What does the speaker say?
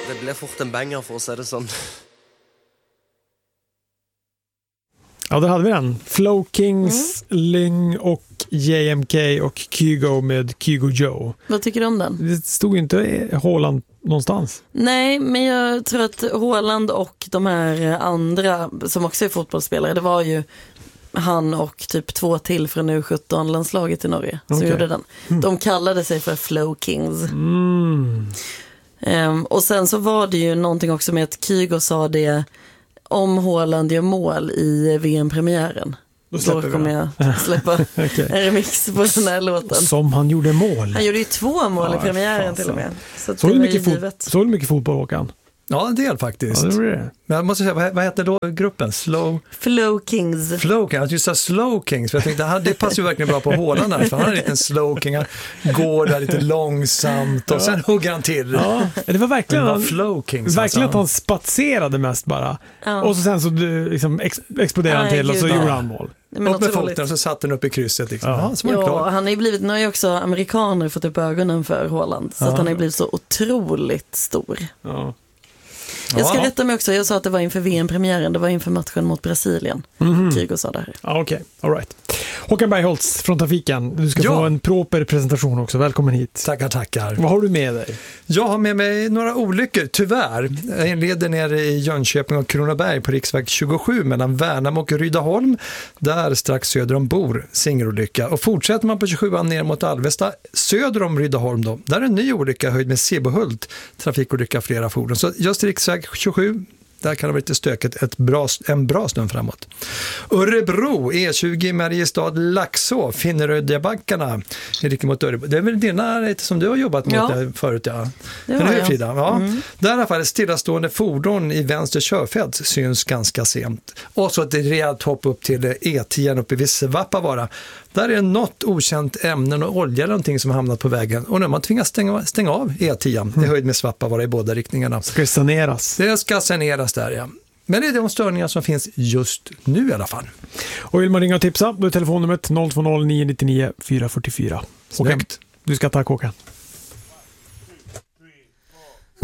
Det blev fort en banger för att säga det sån. Ja, där hade vi den. Flow Kings, Lyng och JMK och Kygo med Kygo Joe. Vad tycker du om den? Det stod ju inte Haaland någonstans. Nej, men jag tror att Haaland och de här andra som också är fotbollsspelare, det var ju han och typ 2 till från U17-landslaget i Norge som gjorde den. De kallade sig för Flow Kings. Och sen så var det ju någonting också med att Kygo sa det om Haaland gör mål i VM-premiären. Då kommer jag släppa en remix på den här låten. Som han gjorde mål. Han gjorde ju 2 mål i premiären till och med. Så du mycket fotboll, Håkan? Ja, en del faktiskt. Ja, det var det. Men jag måste säga, vad heter då gruppen? Flow Kings. Flow Kings, just det, Slow Kings. För jag tänkte, det passar ju verkligen bra på Haaland här. För han är en liten Slow King, han går där lite långsamt och sen hugger han till. Ja, det var verkligen Flow Kings. Verkligen att han spatserade mest bara. Och så sen så liksom exploderade han till och så gjorde han mål. Och med foten så satt den upp i krysset liksom. Han har ju blivit, nu har ju också amerikaner fått upp ögonen för Haaland. Så att han har blivit så otroligt stor. Ja. Jag ska rätta mig också, jag sa att det var inför VM-premiären, det var inför matchen mot Brasilien. Kygo sa det här. Ja, okej, all right. Håkan Bergholtz från Trafiken, du ska få en proper presentation också, välkommen hit. Tackar. Vad har du med dig? Jag har med mig några olyckor, tyvärr. Jag leder ner i Jönköping och Kronoberg på riksväg 27 mellan Värnamo och Rydaholm. Där strax söder om Bor, singelolycka. Och fortsätter man på 27 ner mot Alvesta, söder om Rydaholm då, där är en ny olycka höjd med Sebohult, trafikolycka flera fordon. Så just riksväg 27, där kan det vara lite stökigt en bra stund framåt. Örebro, E20 Mariestad, Laxå, Finnerödjabackarna i riktning mot Örebro. Det är väl dina som du har jobbat mot förut, ja. Det var jag. Frida? Ja. Där i alla fall ett stillastående fordon i vänster körfält syns ganska sent. Och så ett rejält hopp upp till E10 uppe vid Svappavaara. Där är något okänt ämnen och olja eller någonting som har hamnat på vägen. Och nu man tvingas stänga av E10 i höjd med Svappavaara i båda riktningarna. Ska det saneras? Det ska saneras där, ja. Men det är de störningar som finns just nu i alla fall. Och vill man ringa och tipsa, då är telefonnumret 020 999 444. Snyggt. Du ska ta Håkan.